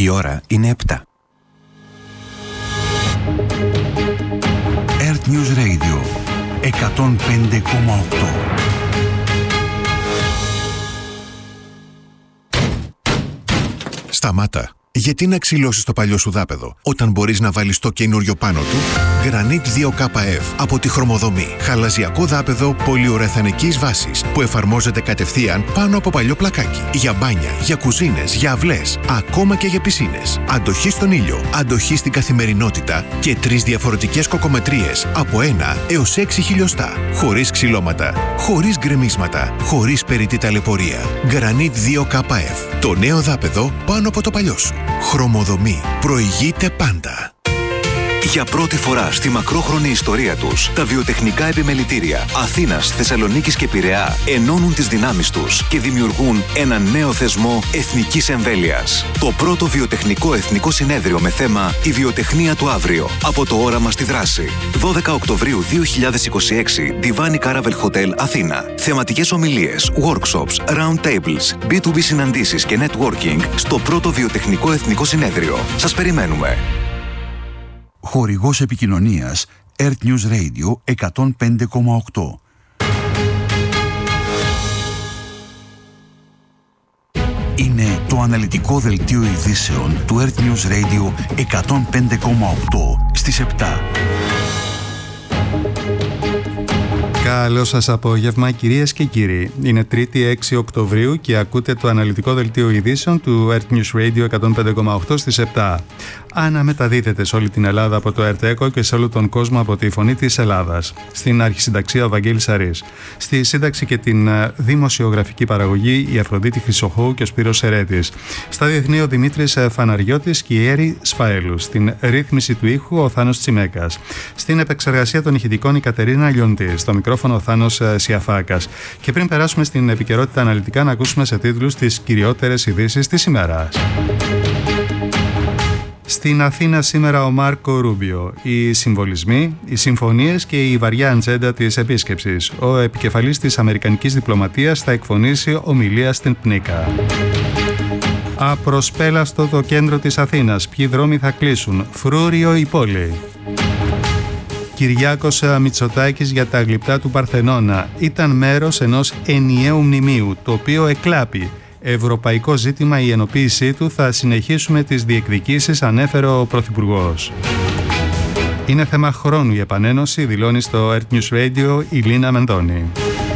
Η ώρα είναι 7. Earth News Radio 105,8. Σταμάτα. Γιατί να ξυλώσεις το παλιό σου δάπεδο, όταν μπορείς να βάλεις το καινούριο πάνω του? Granite 2KF από τη Χρωμοδομή. Χαλαζιακό δάπεδο πολυουρεθανικής βάσης που εφαρμόζεται κατευθείαν πάνω από παλιό πλακάκι. Για μπάνια, για κουζίνες, για αυλές, ακόμα και για πισίνες. Αντοχή στον ήλιο, αντοχή στην καθημερινότητα και 3 διαφορετικές κοκομετρίες από 1 έως 6 χιλιοστά. Χωρίς ξυλώματα, χωρίς γκρεμίσματα, χωρίς περιττή ταλαιπωρία. Granite 2KF. Το νέο δάπεδο πάνω από το παλιό σου. Χρωμοδομή. Προηγείται πάντα. Για πρώτη φορά στη μακρόχρονη ιστορία τους, τα βιοτεχνικά επιμελητήρια Αθήνας, Θεσσαλονίκης και Πειραιά ενώνουν τις δυνάμεις τους και δημιουργούν ένα νέο θεσμό εθνικής εμβέλειας. Το πρώτο βιοτεχνικό εθνικό συνέδριο με θέμα «Η βιοτεχνία του αύριο». Από το όραμα στη δράση. 12 Οκτωβρίου 2026, Divan Caravel Hotel, Αθήνα. Θεματικές ομιλίες, workshops, round tables, B2B συναντήσεις και networking στο πρώτο βιοτεχνικό εθνικό συνέδριο. Σας περιμένουμε. Χορηγός επικοινωνίας Earth News Radio 105,8. Είναι το αναλυτικό δελτίο ειδήσεων του Earth News Radio 105,8 στις 7. Καλό σας απόγευμα, κυρίες και κύριοι. Είναι Τρίτη 6 Οκτωβρίου και ακούτε το αναλυτικό δελτίο ειδήσεων του Earth News Radio 105,8 στις 7. Αναμεταδίδεται σε όλη την Ελλάδα από το Earth Echo και σε όλο τον κόσμο από τη Φωνή της Ελλάδας. Στην αρχισυνταξία ο Βαγγέλης Αρής. Στη σύνταξη και την δημοσιογραφική παραγωγή η Αφροδίτη Χρυσοχώου και ο Σπύρος Ερέτης. Στα διεθνή ο Δημήτρης Φαναριώτης και η Έρη Σφαέλου. Στην ρύθμιση του ήχου ο Θάνος Τσιμέκας. Στην επεξεργασία των ηχητικών η Κατερίνα Λιοντή. Στο μικρόφωνο ο Θάνος Σιαφάκας. Και πριν περάσουμε στην επικαιρότητα αναλυτικά, να ακούσουμε σε τίτλους τις κυριότερες ειδήσεις της ημέρας. Στην Αθήνα σήμερα ο Μάρκο Ρούμπιο. Οι συμβολισμοί, οι συμφωνίες και η βαριά ατζέντα της επίσκεψης. Ο επικεφαλής της Αμερικανικής διπλωματίας θα εκφωνήσει ομιλία στην Πνίκα. Απροσπέλαστο το κέντρο της Αθήνας. Ποιοι δρόμοι θα κλείσουν? Φρούριο η πόλη. Κυριάκος Μητσοτάκης για τα γλυπτά του Παρθενώνα. Ήταν μέρος ενός ενιαίου μνημείου, το οποίο εκλάπει. Ευρωπαϊκό ζήτημα η ενοποίησή του, θα συνεχίσουμε τις διεκδικήσεις, ανέφερε ο Πρωθυπουργός. Είναι θέμα χρόνου η επανένωση, δηλώνει στο Earth News Radio η Λίνα Μενδώνη.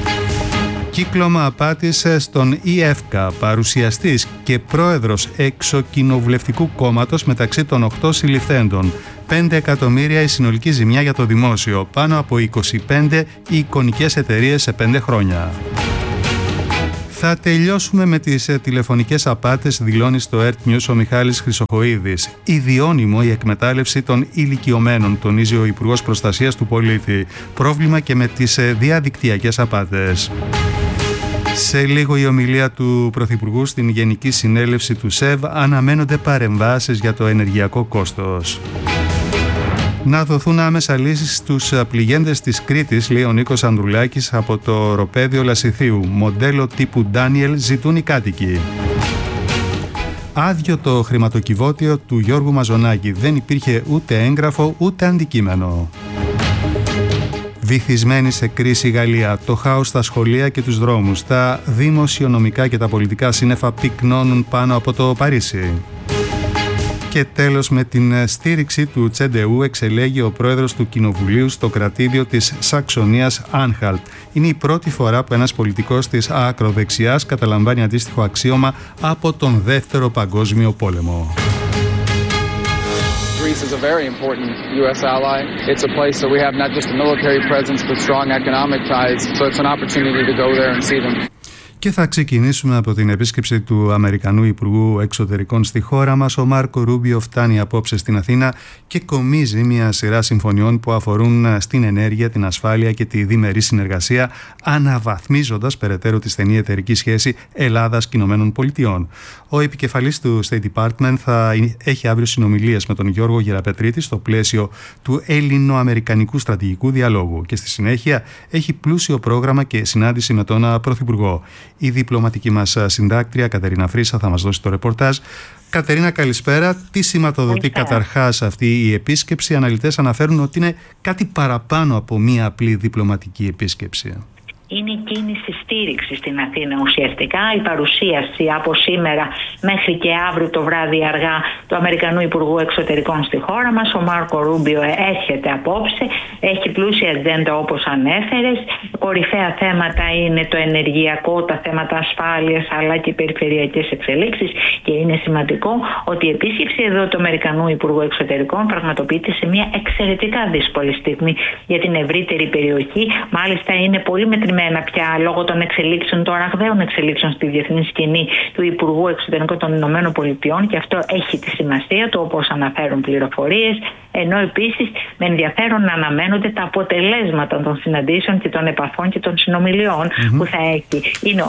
Κύκλωμα απάτης στον ΙΕΦΚΑ, παρουσιαστής και πρόεδρος εξοκοινοβουλευτικού κόμματος μεταξύ των 8 συλληφθέντων. 5 εκατομμύρια η συνολική ζημιά για το δημόσιο, πάνω από 25 εικονικές εταιρείες σε 5 χρόνια. Θα τελειώσουμε με τις τηλεφωνικές απάτες, δηλώνει στο Earth News ο Μιχάλης Χρυσοχοΐδης. Ιδιώνυμο η εκμετάλλευση των ηλικιωμένων, τονίζει ο Υπουργός Προστασίας του Πολίτη. Πρόβλημα και με τις διαδικτυακές απάτες. Σε λίγο η ομιλία του Πρωθυπουργού στην Γενική Συνέλευση του ΣΕΒ, αναμένονται παρεμβάσεις για το ενεργειακό κόστος. Να δοθούν άμεσα λύσεις στους πληγέντες της Κρήτης, λέει ο Νίκος Ανδρουλάκης από το οροπέδιο Λασιθίου. Μοντέλο τύπου Ντάνιελ ζητούν οι κάτοικοι. Άδειο το χρηματοκιβώτιο του Γιώργου Μαζονάκη. Δεν υπήρχε ούτε έγγραφο ούτε αντικείμενο. Βυθισμένη σε κρίση η Γαλλία, το χάος στα σχολεία και τους δρόμους. Τα δημοσιονομικά και τα πολιτικά σύννεφα πυκνώνουν πάνω από το Παρίσι. Και τέλος, με την στήριξη του Τσεντεού εξελέγει ο πρόεδρος του Κοινοβουλίου στο κρατήδιο της Σαξονίας Άνχαλτ. Είναι η πρώτη φορά που ένας πολιτικός της ακροδεξιάς καταλαμβάνει αντίστοιχο αξίωμα από τον Δεύτερο Παγκόσμιο Πόλεμο. Greece is a very important U.S. ally. It's a place that we have not just a military presence but strong economic ties. So it's an opportunity to go there and see them. Και θα ξεκινήσουμε από την επίσκεψη του Αμερικανού Υπουργού Εξωτερικών στη χώρα μας. Ο Μάρκο Ρούμπιο φτάνει απόψε στην Αθήνα και κομίζει μια σειρά συμφωνιών που αφορούν στην ενέργεια, την ασφάλεια και τη διμερή συνεργασία, αναβαθμίζοντας περαιτέρω τη στενή εταιρική σχέση Ελλάδας και Ηνωμένων Πολιτειών. Ο επικεφαλής του State Department θα έχει αύριο συνομιλίες με τον Γιώργο Γεραπετρίτη στο πλαίσιο του Έλληνο-Αμερικανικού Στρατηγικού Διαλόγου και στη συνέχεια έχει πλούσιο πρόγραμμα και συνάντηση με τον Πρωθυπουργό. Η διπλωματική μας συντάκτρια Κατερίνα Φρύσα θα μας δώσει το ρεπορτάζ. Κατερίνα, καλησπέρα. Τι σηματοδοτεί καταρχάς αυτή η επίσκεψη? Οι αναλυτές αναφέρουν ότι είναι κάτι παραπάνω από μία απλή διπλωματική επίσκεψη. Είναι κίνηση στήριξη στην Αθήνα ουσιαστικά. Η παρουσίαση από σήμερα μέχρι και αύριο το βράδυ αργά του Αμερικανού Υπουργού Εξωτερικών στη χώρα μας, ο Μάρκο Ρούμπιο, έρχεται απόψε. Έχει πλούσια ατζέντα όπως ανέφερες. Κορυφαία θέματα είναι το ενεργειακό, τα θέματα ασφάλειας αλλά και περιφερειακές εξελίξεις. Και είναι σημαντικό ότι η επίσκεψη εδώ του Αμερικανού Υπουργού Εξωτερικών πραγματοποιείται σε μια εξαιρετικά δύσκολη στιγμή για την ευρύτερη περιοχή. Μάλιστα είναι πολύ μετρημένα πια λόγω των εξελίξεων, των ραγδαίων εξελίξεων στη διεθνή σκηνή του Υπουργού Εξωτερικών των Ηνωμένων Πολιτειών, και αυτό έχει τη σημασία του, όπως αναφέρουν πληροφορίες. Ενώ επίσης με ενδιαφέρον να αναμένονται τα αποτελέσματα των συναντήσεων και των επαφών και των συνομιλιών που θα έχει. Είναι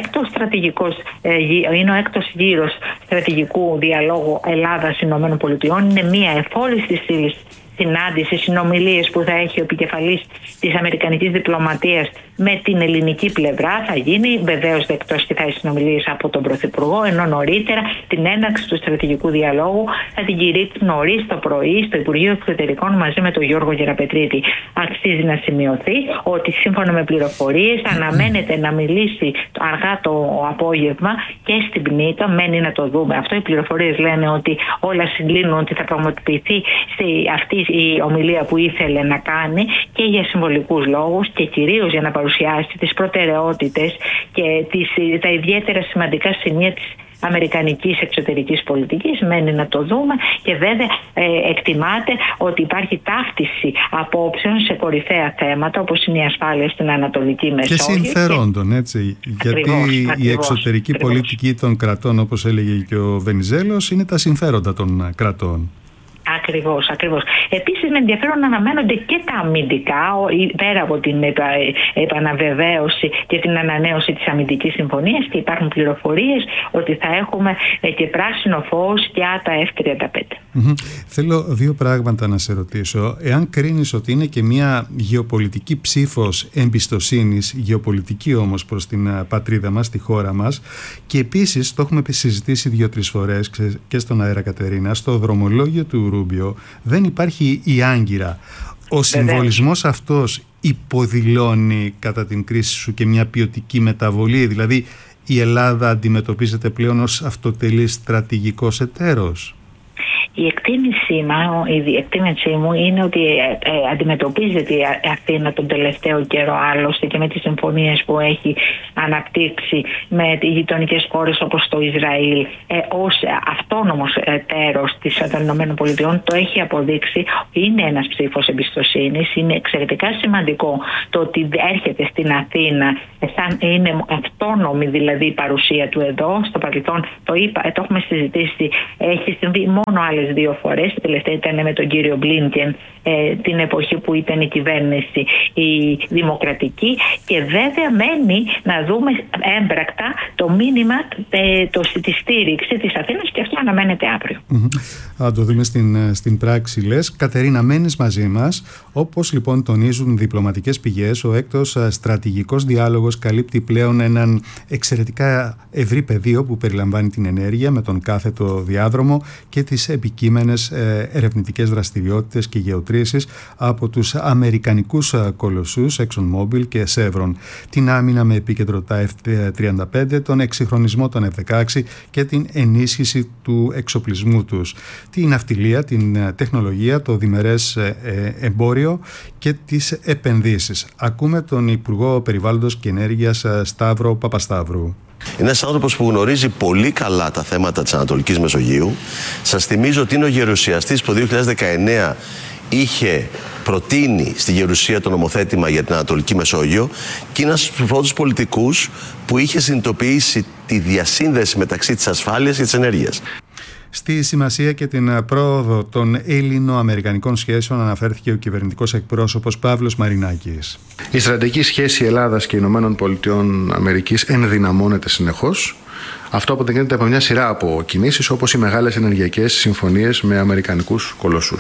ο έκτος γύρος στρατηγικού διαλόγου Ελλάδας-Ηνωμένων Πολιτειών. Είναι μια εφόλης της ύλης συνάντηση, συνομιλίες που θα έχει ο επικεφαλής της αμερικανικής διπλωματίας με την ελληνική πλευρά. Θα γίνει βεβαίως δεκτός και θα έχει συνομιλίες από τον Πρωθυπουργό, ενώ νωρίτερα την έναρξη του στρατηγικού διαλόγου θα την κηρύξει νωρίς το πρωί στο Υπουργείο Εξωτερικών μαζί με τον Γιώργο Γεραπετρίτη. Αξίζει να σημειωθεί ότι σύμφωνα με πληροφορίες αναμένεται να μιλήσει αργά το απόγευμα και στην Πνήτο. Μένει να το δούμε αυτό. Οι πληροφορίες λένε ότι όλα συγκλίνουν ότι θα πραγματοποιηθεί αυτή η ομιλία που ήθελε να κάνει και για συμβολικούς λόγους και κυρίως για να παρουσιάσει τις προτεραιότητες και τα ιδιαίτερα σημαντικά σημεία της αμερικανικής εξωτερικής πολιτικής. Μένει να το δούμε και βέβαια εκτιμάται ότι υπάρχει ταύτιση απόψεων σε κορυφαία θέματα όπως είναι η ασφάλεια στην Ανατολική Μεσόγειο. Και συμφερόντων, έτσι. Γιατί η εξωτερική πολιτική των κρατών, όπως έλεγε και ο Βενιζέλος, είναι τα συμφέροντα των κρατών. Ακριβώς. Επίσης με ενδιαφέρον αναμένονται και τα αμυντικά, πέρα από την επαναβεβαίωση και την ανανέωση της αμυντικής συμφωνίας, και υπάρχουν πληροφορίες ότι θα έχουμε και πράσινο φως για τα F-35. Θέλω δύο πράγματα να σε ρωτήσω. Εάν κρίνεις ότι είναι και μια γεωπολιτική ψήφος εμπιστοσύνης, γεωπολιτική όμως προς την πατρίδα μας, τη χώρα μας, και επίσης το έχουμε συζητήσει 2-3 φορές και στον αέρα, Κατερίνα, στο δρομολόγιο του Ρούμπιο δεν υπάρχει η άγκυρα. Ο συμβολισμός αυτός υποδηλώνει κατά την κρίση σου και μια ποιοτική μεταβολή, δηλαδή η Ελλάδα αντιμετωπίζεται πλέον ως αυτοτελής στρατηγικός εταίρος. Η εκτίμησή μου είναι ότι αντιμετωπίζεται η Αθήνα τον τελευταίο καιρό, άλλωστε και με τις συμφωνίες που έχει αναπτύξει με τις γειτονικές χώρες όπως το Ισραήλ ως αυτόνομος εταίρος των ΗΠΑ. Το έχει αποδείξει. Είναι ένας ψήφος εμπιστοσύνης. Είναι εξαιρετικά σημαντικό το ότι έρχεται στην Αθήνα, είναι αυτόνομη δηλαδή η παρουσία του εδώ. Στο παρελθόν το έχουμε συζητήσει, έχει συμβεί μόνο άλλες 2 φορές. Η τελευταία ήταν με τον κύριο Μπλίνκεν την εποχή που ήταν η κυβέρνηση η δημοκρατική, και βέβαια μένει να δούμε έμπρακτα το μήνυμα τη στήριξη της Αθήνας, και αυτό αναμένεται αύριο. Θα το δούμε στην πράξη, λες. Κατερίνα, μένεις μαζί μας. Όπως λοιπόν τονίζουν διπλωματικές πηγές, ο έκτος στρατηγικός διάλογος καλύπτει πλέον έναν εξαιρετικά ευρύ πεδίο που περιλαμβάνει την ενέργεια με τον κάθετο διάδρομο και τις επικείμενες ερευνητικές δραστηριότητες και γεωτρήσεις από τους αμερικανικούς κολοσσούς ExxonMobil και Chevron, την άμυνα με επίκεντρο τα F-35, τον εξυγχρονισμό των F-16 και την ενίσχυση του εξοπλισμού τους, την ναυτιλία, την τεχνολογία, το διμερές εμπόριο και τις επενδύσεις. Ακούμε τον Υπουργό Περιβάλλοντος και Ενέργειας Σταύρο Παπασταύρου. Είναι ένας άνθρωπος που γνωρίζει πολύ καλά τα θέματα της Ανατολικής Μεσογείου. Σας θυμίζω ότι είναι ο γερουσιαστής που το 2019 είχε προτείνει στη Γερουσία το νομοθέτημα για την Ανατολική Μεσόγειο, και είναι ένας από τους πρώτους πολιτικούς που είχε συνειδητοποιήσει τη διασύνδεση μεταξύ της ασφάλειας και της ενέργειας. Στη σημασία και την πρόοδο των ελληνο-αμερικανικών σχέσεων αναφέρθηκε ο κυβερνητικός εκπρόσωπος Παύλος Μαρινάκης. Η στρατηγική σχέση Ελλάδας και Ηνωμένων Πολιτειών Αμερικής ενδυναμώνεται συνεχώς. Αυτό αποτελείται από μια σειρά από κινήσεις, όπως οι μεγάλες ενεργειακές συμφωνίες με αμερικανικούς κολοσσούς.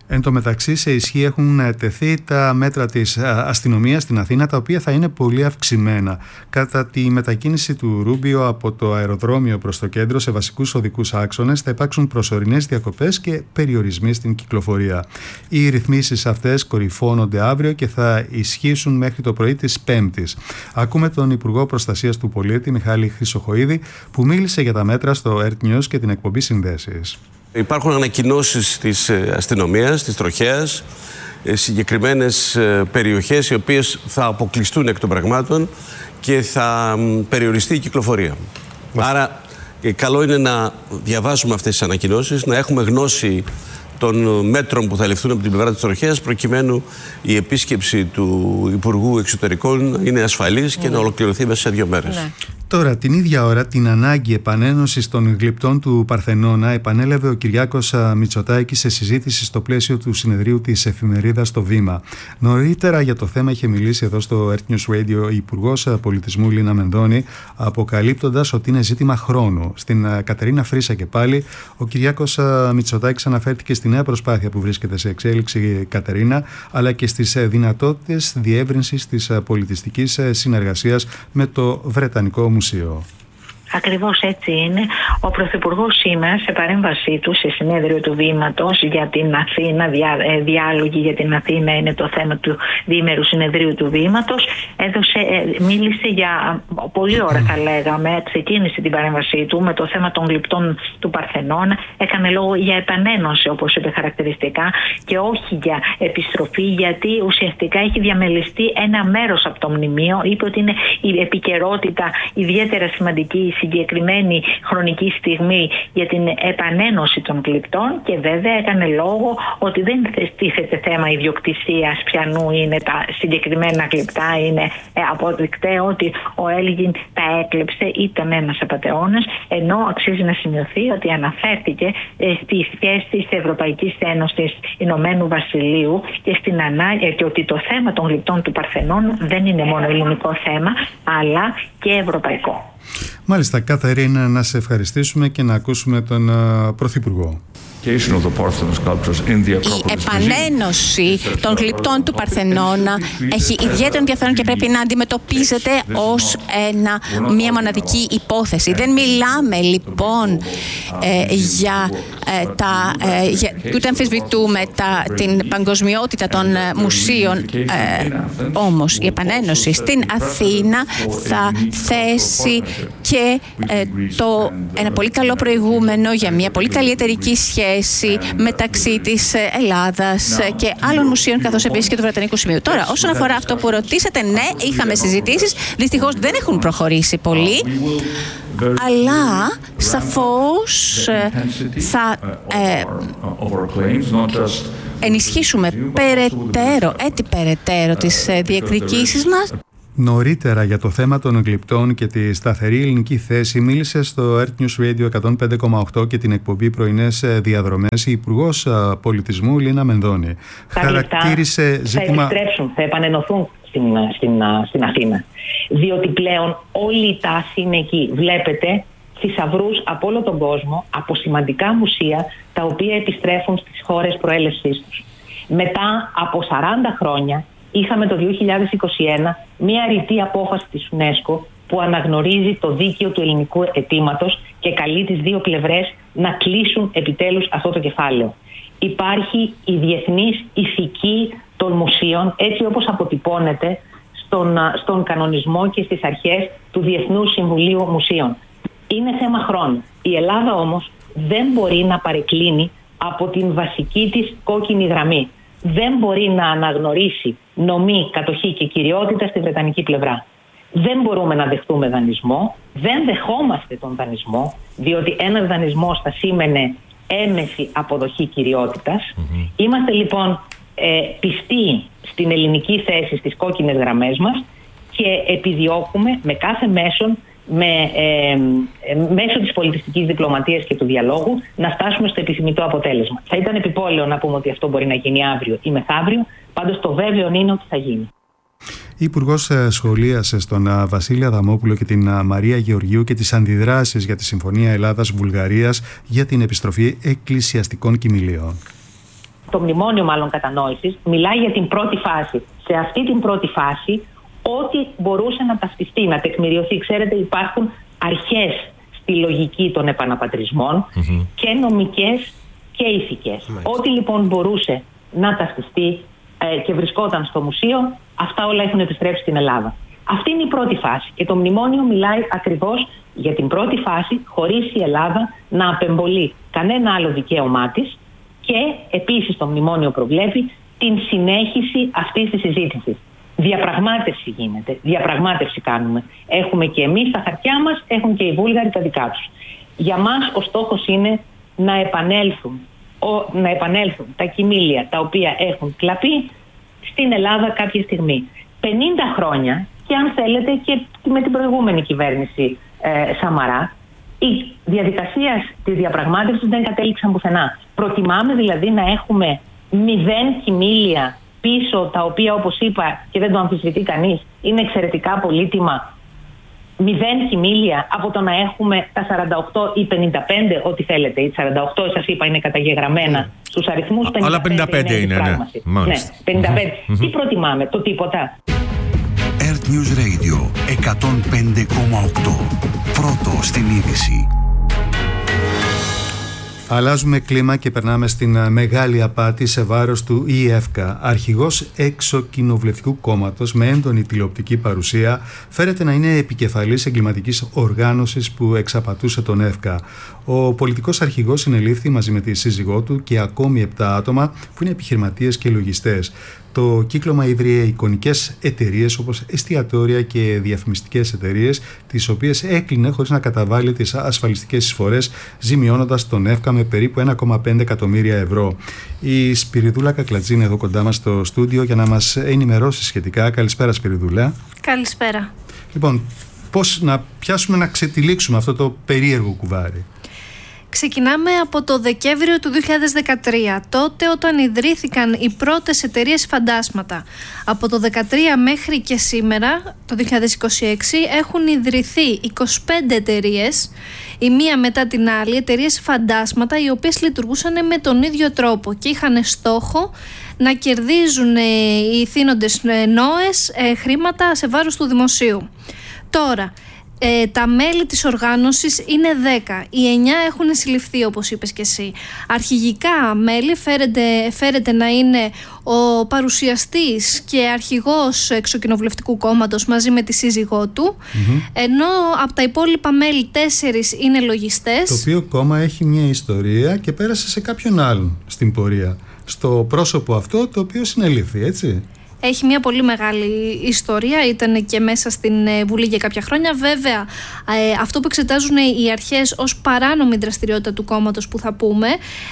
Εν τω μεταξύ, σε ισχύ έχουν τεθεί τα μέτρα της αστυνομίας στην Αθήνα, τα οποία θα είναι πολύ αυξημένα. Κατά τη μετακίνηση του Ρούμπιο από το αεροδρόμιο προς το κέντρο σε βασικούς οδικούς άξονες θα υπάρξουν προσωρινές διακοπές και περιορισμοί στην κυκλοφορία. Οι ρυθμίσεις αυτές κορυφώνονται αύριο και θα ισχύσουν μέχρι το πρωί της Πέμπτης. Ακούμε τον Υπουργό Προστασίας του Πολίτη, Μιχάλη Χρυσοχοΐδη, που μίλησε για τα μέτρα στο ERT News και την εκπομπή Συνδέσεις. Υπάρχουν ανακοινώσεις της αστυνομίας, της τροχέας, συγκεκριμένες περιοχές οι οποίες θα αποκλειστούν εκ των πραγμάτων και θα περιοριστεί η κυκλοφορία. Άρα καλό είναι να διαβάζουμε αυτές τις ανακοινώσεις, να έχουμε γνώση των μέτρων που θα ληφθούν από την πλευρά της τροχέας, προκειμένου η επίσκεψη του Υπουργού Εξωτερικών είναι ασφαλής και να ολοκληρωθεί μέσα σε 2 μέρες. Ναι. Τώρα, την ίδια ώρα, την ανάγκη επανένωσης των γλυπτών του Παρθενώνα επανέλαβε ο Κυριάκος Μητσοτάκης σε συζήτηση στο πλαίσιο του συνεδρίου της εφημερίδας Το Βήμα. Νωρίτερα για το θέμα είχε μιλήσει εδώ στο ERT News Radio η Υπουργός Πολιτισμού Λίνα Μενδώνη, αποκαλύπτοντας ότι είναι ζήτημα χρόνου. Στην Κατερίνα Φρίσα και πάλι, ο Κυριάκος Μητσοτάκης αναφέρθηκε στη νέα προσπάθεια που βρίσκεται σε εξέλιξη η Κατερίνα, αλλά και στις δυνατότητες διεύρυνσης της πολιτιστικής συνεργασίας με το Βρετανικό Μουσείο. Ακριβώς έτσι είναι. Ο Πρωθυπουργός σήμερα σε παρέμβασή του σε συνέδριο του Βήματος για την Αθήνα, διάλογοι για την Αθήνα είναι το θέμα του διήμερου συνεδρίου του Βήματος, μίλησε για πολλή ώρα θα λέγαμε, ξεκίνησε την παρέμβασή του με το θέμα των γλυπτών του Παρθενώνα, έκανε λόγο για επανένωση όπως είπε χαρακτηριστικά και όχι για επιστροφή, γιατί ουσιαστικά έχει διαμελιστεί ένα μέρος από το μνημείο. Είπε ότι είναι η επικαιρότητα ιδιαίτερα σημαντική συγκεκριμένη χρονική στιγμή για την επανένωση των γλυπτών και βέβαια έκανε λόγο ότι δεν τίθεται θέμα ιδιοκτησίας πιανού είναι τα συγκεκριμένα γλυπτά, είναι αποδεικτέο ότι ο Έλγιν τα έκλεψε, ήταν ένας απατεώνας, ενώ αξίζει να σημειωθεί ότι αναφέρθηκε στη σχέση της Ευρωπαϊκής Ένωσης Ηνωμένου Βασιλείου και ότι το θέμα των γλυπτών του Παρθενών δεν είναι μόνο ελληνικό θέμα αλλά και ευρωπαϊκό. Μάλιστα, Καθαρίνα, να σε ευχαριστήσουμε και να ακούσουμε τον Πρωθυπουργό. Η επανένωση των γλυπτών του Παρθενώνα έχει ιδιαίτερο ενδιαφέρον και πρέπει να αντιμετωπίζεται ως μια μοναδική υπόθεση. Δεν μιλάμε λοιπόν ούτε αμφισβητούμε την παγκοσμιότητα των μουσείων, όμως η επανένωση στην Αθήνα θα θέσει και ένα πολύ καλό προηγούμενο για μια πολύ καλή εταιρική σχέση μεταξύ της Ελλάδας και άλλων μουσείων, καθώς επίσης και του Βρετανικού Σημείου. Τώρα, όσον αφορά αυτό που ρωτήσατε, ναι, είχαμε συζητήσεις, δυστυχώς δεν έχουν προχωρήσει πολύ, αλλά σαφώς θα ενισχύσουμε περαιτέρω τις διεκδικήσεις μας. Νωρίτερα για το θέμα των γλυπτών και τη σταθερή ελληνική θέση μίλησε στο ERT News Radio 105,8 και την εκπομπή Πρωινές Διαδρομές η Υπουργός Πολιτισμού Λίνα Μενδώνη. Χαρακτήρισε ζήτημα... Θα επιστρέψουν, θα επανενωθούν στην Αθήνα. Διότι πλέον όλη η τάση είναι εκεί. Βλέπετε θησαυρούς από όλο τον κόσμο, από σημαντικά μουσεία τα οποία επιστρέφουν στις χώρες προέλευσής τους. Μετά από 40 χρόνια είχαμε το 2021 μία ρητή απόφαση της UNESCO που αναγνωρίζει το δίκαιο του ελληνικού αιτήματος και καλεί τις δύο πλευρές να κλείσουν επιτέλους αυτό το κεφάλαιο. Υπάρχει η διεθνής ηθική των μουσείων έτσι όπως αποτυπώνεται στον κανονισμό και στις αρχές του Διεθνούς Συμβουλίου Μουσείων. Είναι θέμα χρόνου. Η Ελλάδα όμως δεν μπορεί να παρεκκλίνει από την βασική της κόκκινη γραμμή. Δεν μπορεί να αναγνωρίσει νομή, κατοχή και κυριότητα στη βρετανική πλευρά. Δεν μπορούμε να δεχτούμε δανεισμό, δεν δεχόμαστε τον δανεισμό, διότι ένας δανεισμός θα σήμαινε έμεση αποδοχή κυριότητας. Είμαστε λοιπόν πιστοί στην ελληνική θέση, στις κόκκινες γραμμές μας και επιδιώκουμε με κάθε μέσον, μέσω της πολιτιστικής διπλωματίας και του διαλόγου να φτάσουμε στο επιθυμητό αποτέλεσμα. Θα ήταν επιπόλαιο να πούμε ότι αυτό μπορεί να γίνει αύριο ή μεθαύριο, πάντως το βέβαιο είναι ότι θα γίνει. Η Υπουργός σχολίασε στον Βασίλη Αδαμόπουλο και την Μαρία Γεωργίου και τις αντιδράσεις για τη Συμφωνία Ελλάδας-Βουλγαρίας για την επιστροφή εκκλησιαστικών κοιμηλίων. το μνημόνιο μάλλον κατανόησης, μιλάει για την πρώτη φάση. Σε αυτή την πρώτη φάση, ό,τι μπορούσε να ταυτιστεί, να τεκμηριωθεί. Ξέρετε, υπάρχουν αρχές στη λογική των επαναπατρισμών και νομικές και ηθικές. Ό,τι λοιπόν μπορούσε να ταυτιστεί και βρισκόταν στο μουσείο, αυτά όλα έχουν επιστρέψει στην Ελλάδα. Αυτή είναι η πρώτη φάση και το μνημόνιο μιλάει ακριβώς για την πρώτη φάση, χωρίς η Ελλάδα να απεμπολεί κανένα άλλο δικαίωμά της, και επίσης το μνημόνιο προβλέπει την συνέχιση αυτής της συζήτησης. Διαπραγμάτευση γίνεται, διαπραγμάτευση κάνουμε. Έχουμε και εμείς τα χαρτιά μας, έχουν και οι Βούλγαροι τα δικά τους. Για μας ο στόχος είναι να επανέλθουν τα κοιμήλια τα οποία έχουν κλαπεί στην Ελλάδα κάποια στιγμή. 50 χρόνια, και αν θέλετε και με την προηγούμενη κυβέρνηση Σαμαρά, η διαδικασία της διαπραγμάτευσης δεν κατέληξαν πουθενά. Προτιμάμε δηλαδή να έχουμε 0 κοιμήλια πίσω, τα οποία, όπως είπα και δεν το αμφισβητεί κανείς, είναι εξαιρετικά πολύτιμα, 0 κοιμήλια, από το να έχουμε τα 48 ή 55, ό,τι θέλετε. Οι 48, σας είπα, είναι καταγεγραμμένα στους αριθμούς, 55 αλλά 55 είναι, ναι. Ναι, 55. Τι προτιμάμε, το τίποτα. Earth News Radio 105,8. Πρώτο στην είδηση. Αλλάζουμε κλίμα και περνάμε στην μεγάλη απάτη σε βάρος του ΙΕΦΚΑ. Αρχηγός εξοκοινοβουλευτικού κόμματος με έντονη τηλεοπτική παρουσία φέρεται να είναι επικεφαλής εγκληματικής οργάνωσης που εξαπατούσε τον ΕΦΚΑ. Ο πολιτικός αρχηγός συνελήφθη μαζί με τη σύζυγό του και ακόμη 7 άτομα που είναι επιχειρηματίες και λογιστές. Το κύκλωμα ίδρυε εικονικές εταιρείες όπως εστιατόρια και διαφημιστικές εταιρείες, τις οποίες έκλεινε χωρίς να καταβάλει τις ασφαλιστικές εισφορές, ζημιώνοντας τον ΕΦΚΑ με περίπου 1,5 εκατομμύρια ευρώ. Η Σπυριδούλα Κακλατζή είναι εδώ κοντά μας στο στούντιο για να μας ενημερώσει σχετικά. Καλησπέρα, Σπυριδούλα. Καλησπέρα. Λοιπόν, πώς να πιάσουμε να ξετυλίξουμε αυτό το περίεργο κουβάρι? Ξεκινάμε από το Δεκέμβριο του 2013, τότε όταν ιδρύθηκαν οι πρώτες εταιρείες φαντάσματα. Από το 2013 μέχρι και σήμερα, το 2026, έχουν ιδρυθεί 25 εταιρείες, η μία μετά την άλλη, εταιρείες φαντάσματα, οι οποίες λειτουργούσαν με τον ίδιο τρόπο και είχαν στόχο να κερδίζουν οι θύνοντες νόες χρήματα σε βάρος του δημοσίου. Τώρα, τα μέλη της οργάνωσης είναι 10. Οι 9 έχουν συλληφθεί, όπως είπες και εσύ. Αρχηγικά μέλη φέρεται να είναι ο παρουσιαστής και αρχηγός εξοκοινοβουλευτικού κόμματος μαζί με τη σύζυγό του, ενώ από τα υπόλοιπα μέλη 4 είναι λογιστές. Το οποίο κόμμα έχει μια ιστορία και πέρασε σε κάποιον άλλον στην πορεία. Στο πρόσωπο αυτό το οποίο συνελήφθη, έτσι. Έχει μια πολύ μεγάλη ιστορία, ήταν και μέσα στην Βουλή για κάποια χρόνια. Βέβαια, αυτό που εξετάζουν οι αρχές ως παράνομη δραστηριότητα του κόμματος που θα πούμε,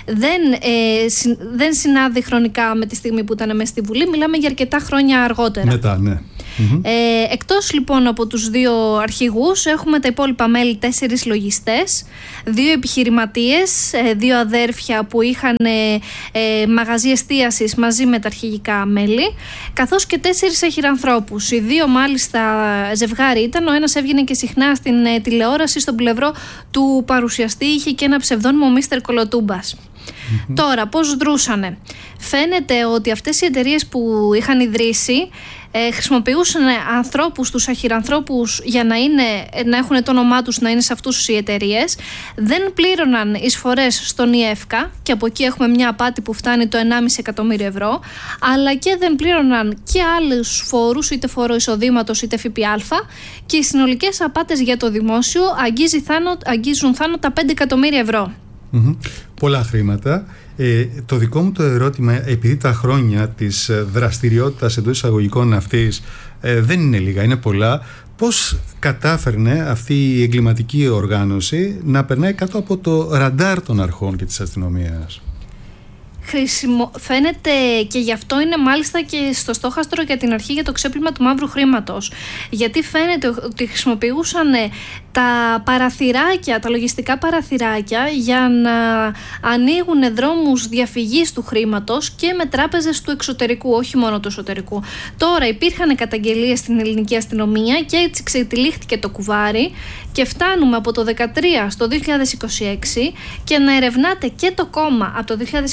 δεν συνάδει χρονικά με τη στιγμή που ήταν μέσα στη Βουλή. Μιλάμε για αρκετά χρόνια αργότερα. Μετά, ναι. Εκτός λοιπόν από τους 2 αρχηγούς, έχουμε τα υπόλοιπα μέλη 4 λογιστές, 2 επιχειρηματίες, 2 αδέρφια που είχαν μαγαζί εστίασης μαζί με τα αρχηγικά μέλη, καθώς και 4 εχειρανθρώπους. Οι 2 μάλιστα ζευγάρι ήταν, ο ένας έβγαινε και συχνά στην τηλεόραση, στον πλευρό του παρουσιαστή είχε και ένα ψευδόνυμο Mr. Κολοτούμπας. Τώρα, πώς δρούσανε? Φαίνεται ότι αυτές οι εταιρείες που είχαν ιδρύσει χρησιμοποιούσαν ανθρώπους, τους αχειρανθρώπους, για να έχουν το όνομά τους να είναι σε αυτούς οι εταιρείες. Δεν πλήρωναν εισφορές στον ΙΕΦΚΑ και από εκεί έχουμε μια απάτη που φτάνει το 1,5 εκατομμύριο ευρώ, αλλά και δεν πλήρωναν και άλλους φόρους, είτε φόρο εισοδήματος είτε ΦΠΑ, και οι συνολικές απάτες για το δημόσιο αγγίζουν θάνατα 5 εκατομμύρια ευρώ. Πολλά χρήματα. Το δικό μου το ερώτημα, επειδή τα χρόνια της δραστηριότητας εντός εισαγωγικών αυτής δεν είναι λίγα, είναι πολλά, πώς κατάφερνε αυτή η εγκληματική οργάνωση να περνάει κάτω από το ραντάρ των αρχών και της αστυνομίας? Φαίνεται, και γι' αυτό είναι μάλιστα και στο στόχαστρο για την αρχή για το ξέπλυμα του μαύρου χρήματος. Γιατί φαίνεται ότι χρησιμοποιούσαν τα παραθυράκια, τα λογιστικά παραθυράκια, για να ανοίγουν δρόμους διαφυγής του χρήματος και με τράπεζες του εξωτερικού, όχι μόνο του εσωτερικού. Τώρα υπήρχαν καταγγελίες στην ελληνική αστυνομία και έτσι ξετυλίχθηκε το κουβάρι και φτάνουμε από το 2013 στο 2026 και να ερευνάται και το κόμμα από το 2024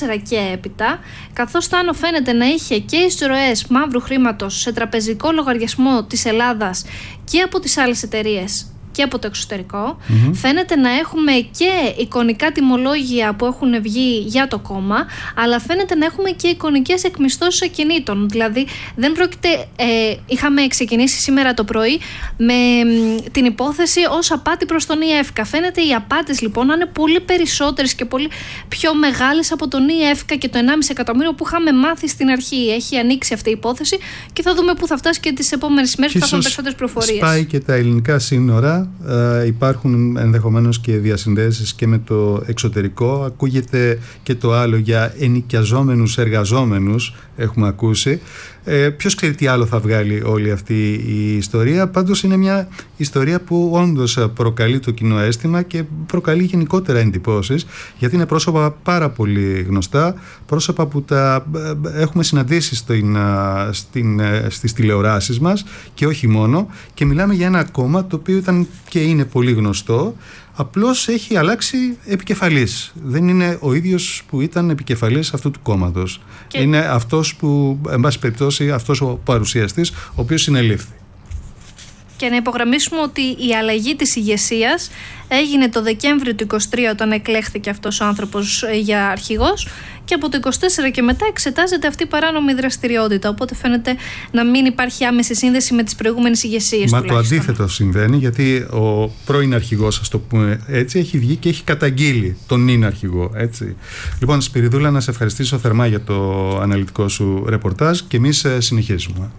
και έπειτα, καθώς Τάνο φαίνεται να είχε και εισρωές μαύρου χρήματος σε τραπεζικό λογαριασμό της Ελλάδας και από τις άλλες εταιρείες και από το εξωτερικό. Φαίνεται να έχουμε και εικονικά τιμολόγια που έχουν βγει για το κόμμα, αλλά φαίνεται να έχουμε και εικονικές εκμισθώσεις ακινήτων. Δηλαδή, δεν πρόκειται. Είχαμε ξεκινήσει σήμερα το πρωί με την υπόθεση ως απάτη προς τον ΙΕΦΚΑ. Φαίνεται οι απάτες λοιπόν να είναι πολύ περισσότερες και πολύ πιο μεγάλες από τον ΙΕΦΚΑ και το 1,5 εκατομμύριο που είχαμε μάθει στην αρχή. Έχει ανοίξει αυτή η υπόθεση και θα δούμε πού θα φτάσει και τις επόμενες ημέρες που θα έχουμε περισσότερες πληροφορίες. Σπάει και τα ελληνικά σύνορα. Υπάρχουν ενδεχομένως και διασυνδέσεις και με το εξωτερικό. Ακούγεται και το άλλο για ενοικιαζόμενους εργαζόμενους, έχουμε ακούσει. Ποιος ξέρει τι άλλο θα βγάλει όλη αυτή η ιστορία. Πάντως είναι μια ιστορία που όντως προκαλεί το κοινό αίσθημα και προκαλεί γενικότερα εντυπώσεις, γιατί είναι πρόσωπα πάρα πολύ γνωστά, πρόσωπα που τα έχουμε συναντήσει στις τηλεοράσεις μας και όχι μόνο, και μιλάμε για ένα κόμμα το οποίο ήταν και είναι πολύ γνωστό, απλώς έχει αλλάξει επικεφαλής. Δεν είναι ο ίδιος που ήταν επικεφαλής αυτού του κόμματος. Είναι αυτός που, εν πάση περιπτώσει, αυτός ο παρουσιαστής, ο οποίος συνελήφθη. Και να υπογραμμίσουμε ότι η αλλαγή της ηγεσίας έγινε το Δεκέμβριο του 2023 όταν εκλέχθηκε αυτός ο άνθρωπος για αρχηγός, και από το 24 και μετά εξετάζεται αυτή η παράνομη δραστηριότητα. Οπότε φαίνεται να μην υπάρχει άμεση σύνδεση με τις προηγούμενες ηγεσίες. Μα το αντίθετο συμβαίνει, γιατί ο πρώην αρχηγός, ας το πούμε έτσι, έχει βγει και έχει καταγγείλει τον νυν αρχηγό. Έτσι. Λοιπόν, Σπυριδούλα, να σε ευχαριστήσω θερμά για το αναλυτικό σου ρεπορτάζ και εμείς συνεχίζουμε.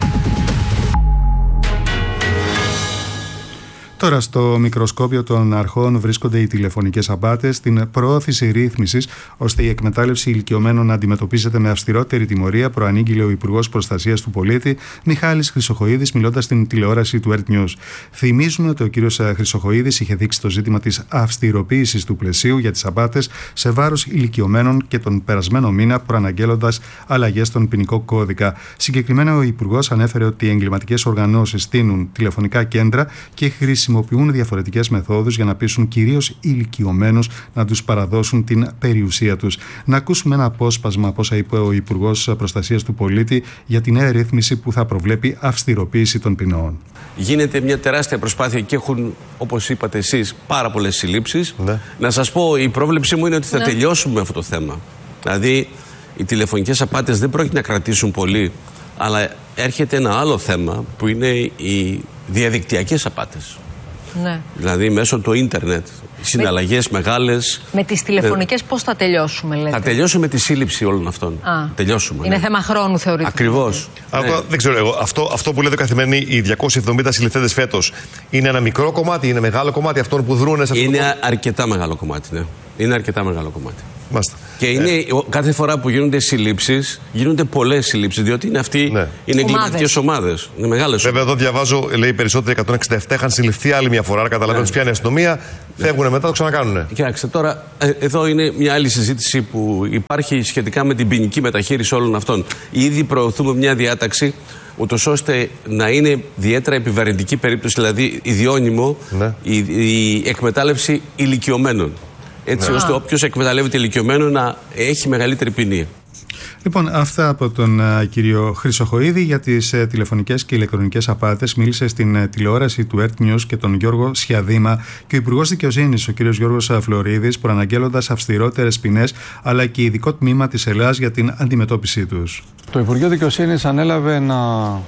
Τώρα στο μικροσκόπιο των αρχών βρίσκονται οι τηλεφωνικές απάτες, την προώθηση ρύθμισης ώστε η εκμετάλλευση ηλικιωμένων να αντιμετωπίζεται με αυστηρότερη τιμωρία, προανήγγειλε ο Υπουργός Προστασίας του Πολίτη Μιχάλης Χρυσοχοΐδης, μιλώντας στην τηλεόραση του Earth News. Θυμίζουμε ότι ο κύριος Χρυσοχοΐδης είχε δείξει το ζήτημα της αυστηροποίησης του πλαισίου για τις απάτες σε βάρος ηλικιωμένων και τον περασμένο μήνα, προαναγγέλλοντας αλλαγές στον ποινικό κώδικα. Συγκεκριμένα, ο Υπουργός ανέφερε ότι οι εγκληματικές οργανώσεις στείνουν τηλεφωνικά κέντρα και χρησιμοποιούν διαφορετικές μεθόδους για να πείσουν κυρίως ηλικιωμένους να τους παραδώσουν την περιουσία τους. Να ακούσουμε ένα απόσπασμα από όσα είπε ο Υπουργός Προστασίας του Πολίτη για τη νέα ρύθμιση που θα προβλέπει αυστηροποίηση των ποινών. Γίνεται μια τεράστια προσπάθεια και έχουν, όπως είπατε εσείς, πάρα πολλές συλλήψεις. Ναι. Να σας πω, η πρόβλεψή μου είναι ότι θα τελειώσουμε αυτό το θέμα. Δηλαδή, οι τηλεφωνικές απάτες δεν πρόκειται να κρατήσουν πολύ, αλλά έρχεται ένα άλλο θέμα που είναι οι διαδικτυακές απάτες. Ναι. Δηλαδή μέσω του ίντερνετ, συναλλαγές μεγάλες. Με τις τηλεφωνικές πώς θα τελειώσουμε, λέτε? Θα τελειώσουμε με τη σύλληψη όλων αυτών. Τελειώσουμε. Είναι θέμα χρόνου, θεωρείτε? Ακριβώς. Δεν ξέρω εγώ. Αυτό που λέτε καθημερινή, οι 270 συλληφθέντες φέτος, είναι ένα μικρό κομμάτι, είναι μεγάλο κομμάτι αυτών που δρούν σε αυτό? Είναι αρκετά μεγάλο κομμάτι, ναι. Είναι αρκετά μεγάλο κομμάτι. Μάλιστα. Και είναι, κάθε φορά που γίνονται συλλήψεις, γίνονται πολλές συλλήψεις, διότι είναι αυτοί είναι εγκληματικές ομάδες. Είναι μεγάλες. Βέβαια, εδώ διαβάζω, λέει περισσότεροι 167 είχαν συλληφθεί άλλη μια φορά. Άρα καταλαβαίνω ότι πιάνει η αστυνομία, φεύγουν μετά, το ξανακάνουν. Κοιτάξτε, τώρα εδώ είναι μια άλλη συζήτηση που υπάρχει σχετικά με την ποινική μεταχείριση όλων αυτών. Ήδη προωθούμε μια διάταξη, ούτως ώστε να είναι ιδιαίτερα επιβαρυντική περίπτωση, δηλαδή ιδιώνυμο, η εκμετάλλευση ηλικιωμένων. Έτσι ώστε όποιος εκμεταλλεύεται ηλικιωμένο να έχει μεγαλύτερη ποινή. Λοιπόν, αυτά από τον κύριο Χρυσοχοΐδη για τις τηλεφωνικές και ηλεκτρονικές απάτες. Μίλησε στην τηλεόραση του Earth News και τον Γιώργο Σιαδήμα και ο Υπουργός Δικαιοσύνης, ο κύριος Γιώργος Φλωρίδης, προαναγγέλλοντας αυστηρότερες ποινές αλλά και ειδικό τμήμα της Ελλάδας για την αντιμετώπιση τους. Το Υπουργείο Δικαιοσύνης ανέλαβε να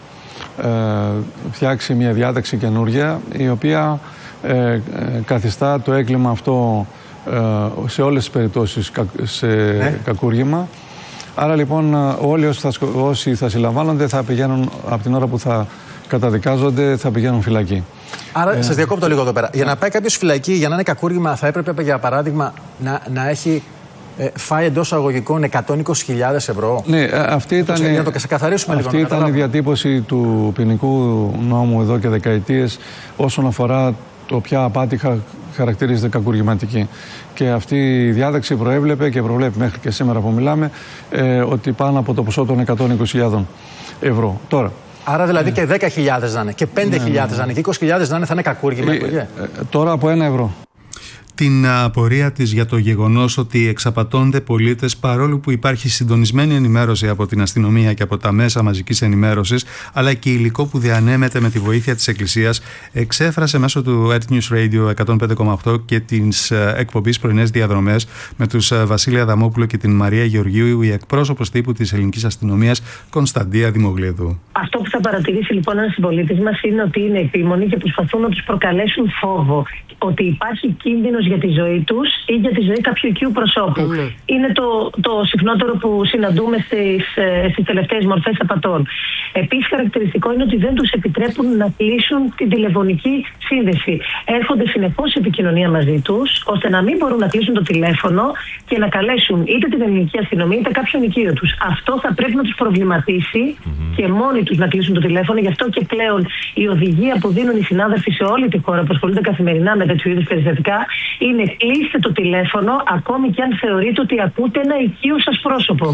φτιάξει μια διάταξη καινούργια, η οποία καθιστά το έγκλημα αυτό σε όλες τις περιπτώσεις σε κακούργημα. Άρα λοιπόν όλοι όσοι θα συλλαμβάνονται θα πηγαίνουν από την ώρα που θα καταδικάζονται, θα πηγαίνουν φυλακή. Άρα σας διακόπτω λίγο εδώ πέρα. Για να πάει κάποιος φυλακή, για να είναι κακούργημα, θα έπρεπε για παράδειγμα να έχει φάει εντός αγωγικών 120.000 ευρώ. Ναι, αυτή ήταν η διατύπωση του ποινικού νόμου εδώ και δεκαετίες όσον αφορά το ποια απάτη χαρακτηρίζεται κακουργηματική. Και αυτή η διάταξη προέβλεπε και προβλέπει μέχρι και σήμερα που μιλάμε ότι πάνω από το ποσό των 120.000 ευρώ. Τώρα. Άρα δηλαδή και 10.000 να είναι και 5.000 να είναι και 20.000 να είναι, θα είναι κακούργημα. Τώρα από 1 ευρώ. την απορία της για το γεγονός ότι εξαπατώνται πολίτες, παρόλο που υπάρχει συντονισμένη ενημέρωση από την αστυνομία και από τα μέσα μαζικής ενημέρωσης, αλλά και υλικό που διανέμεται με τη βοήθεια της Εκκλησίας, εξέφρασε μέσω του Earth News Radio 105,8 και της εκπομπής Πρωινές Διαδρομές με τους Βασίλη Αδαμόπουλο και την Μαρία Γεωργίου, η εκπρόσωπος τύπου της ελληνικής αστυνομίας Κωνσταντία Δημογλίδου. Αυτό που θα παρατηρήσει λοιπόν ένας συμπολίτης μας είναι ότι είναι επίμονοι και προσπαθούν να τους προκαλέσουν φόβο. Ότι υπάρχει κίνδυνος για τη ζωή τους ή για τη ζωή κάποιου οικείου προσώπου. Είναι το συχνότερο που συναντούμε στις τελευταίες μορφές απατών. Επίσης, χαρακτηριστικό είναι ότι δεν τους επιτρέπουν να κλείσουν την τηλεφωνική σύνδεση. Έρχονται συνεχώς σε επικοινωνία μαζί τους, ώστε να μην μπορούν να κλείσουν το τηλέφωνο και να καλέσουν είτε την ελληνική αστυνομία είτε κάποιον οικείο τους. Αυτό θα πρέπει να τους προβληματίσει και μόνοι τους να κλείσουν το τηλέφωνο. Γι' αυτό και πλέον η οδηγία που δίνουν οι συνάδελφοι σε όλη τη χώρα που ασχολούνται καθημερινά με τέτοιου είδους περιστατικά είναι κλείστε το τηλέφωνο, ακόμη και αν θεωρείτε ότι ακούτε ένα οικείο σας πρόσωπο.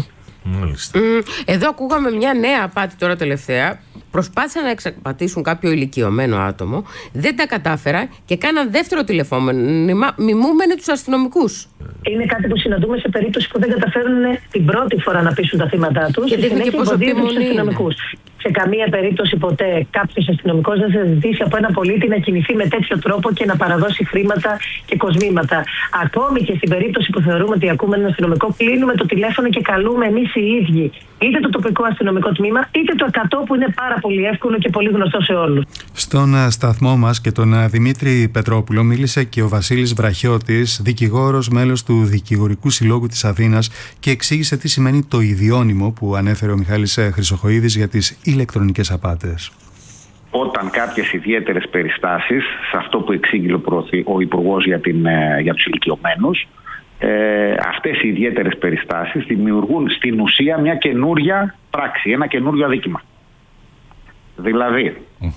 Εδώ ακούγαμε μια νέα απάτη τώρα τελευταία. Προσπάθησαν να εξαπατήσουν κάποιο ηλικιωμένο άτομο, δεν τα κατάφερα και κάναν δεύτερο τηλεφώνημα μιμούμενοι τους αστυνομικούς. Είναι κάτι που συναντούμε σε περίπτωση που δεν καταφέρουν την πρώτη φορά να πείσουν τα θύματα τους και συνέχεια εμποδίζουν τους αστυνομικούς. Σε καμία περίπτωση ποτέ κάποιος αστυνομικός δεν θα ζητήσει από ένα πολίτη να κινηθεί με τέτοιο τρόπο και να παραδώσει χρήματα και κοσμήματα. Ακόμη και στην περίπτωση που θεωρούμε ότι ακούμε έναν αστυνομικό, κλείνουμε το τηλέφωνο και καλούμε εμείς οι ίδιοι είτε το τοπικό αστυνομικό τμήμα είτε το 100 που είναι πάρα πολύ εύκολο και πολύ γνωστό σε όλους. Στον σταθμό μας και τον Δημήτρη Πετρόπουλο μίλησε και ο Βασίλης Βραχιώτης, δικηγόρος, μέλος του Δικηγορικού Συλλόγου της Αθήνας, και εξήγησε τι σημαίνει το ιδιώνυμο που ανέφερε ο Μιχάλης Χρυσοχοΐδης για τις ηλεκτρονικές απάτες. Όταν κάποιες ιδιαίτερες περιστάσεις, σε αυτό που εξήγηλε ο Υπουργός για τους ηλικιωμένους, αυτές οι ιδιαίτερες περιστάσεις δημιουργούν στην ουσία μια καινούρια πράξη, ένα καινούριο αδίκημα. Δηλαδή,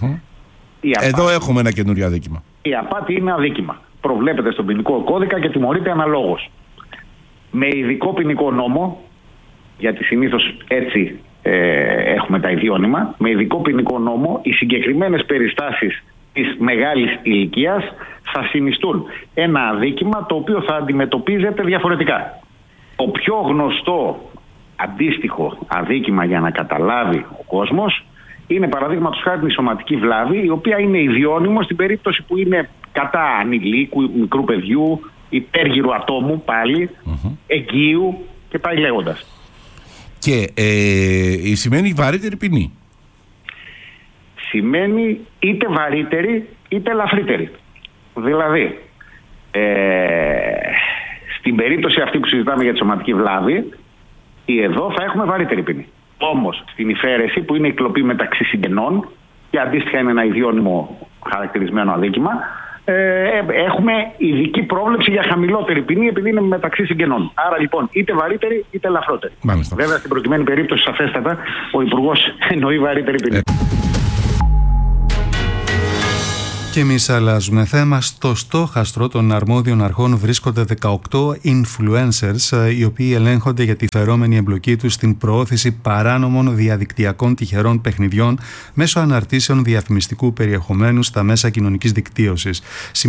εδώ έχουμε ένα καινούριο αδίκημα. Η απάτη είναι αδίκημα. Προβλέπεται στον ποινικό κώδικα και τιμωρείται αναλόγως. Με ειδικό ποινικό νόμο, γιατί συνήθως έτσι έχουμε τα ιδιώνυμα, με ειδικό ποινικό νόμο οι συγκεκριμένες περιστάσεις της μεγάλης ηλικίας θα συνιστούν ένα αδίκημα το οποίο θα αντιμετωπίζεται διαφορετικά. Το πιο γνωστό αντίστοιχο αδίκημα για να καταλάβει ο κόσμος είναι παραδείγματος χάρη η σωματική βλάβη, η οποία είναι ιδιώνυμο στην περίπτωση που είναι κατά ανηλίκου, μικρού παιδιού, υπέργυρου ατόμου πάλι, εγγύου και πάει λέγοντας. Και σημαίνει βαρύτερη ποινή. Σημαίνει είτε βαρύτερη είτε ελαφρύτερη. Δηλαδή, στην περίπτωση αυτή που συζητάμε για τη σωματική βλάβη, εδώ θα έχουμε βαρύτερη ποινή. Όμως, στην υφαίρεση που είναι η κλοπή μεταξύ συγγενών και αντίστοιχα είναι ένα ιδιώνυμο χαρακτηρισμένο αδίκημα, έχουμε ειδική πρόβλεψη για χαμηλότερη ποινή επειδή είναι μεταξύ συγγενών. Άρα λοιπόν είτε βαρύτερη είτε ελαφρότερη. Βέβαια στην προκειμένη περίπτωση σαφέστατα ο Υπουργός εννοεί βαρύτερη ποινή. Και εμείς αλλάζουμε θέμα. Στο στόχαστρο των αρμόδιων αρχών βρίσκονται 18 influencers, οι οποίοι ελέγχονται για τη φερόμενη εμπλοκή τους στην προώθηση παράνομων διαδικτυακών τυχερών παιχνιδιών μέσω αναρτήσεων διαφημιστικού περιεχομένου στα μέσα κοινωνικής δικτύωσης.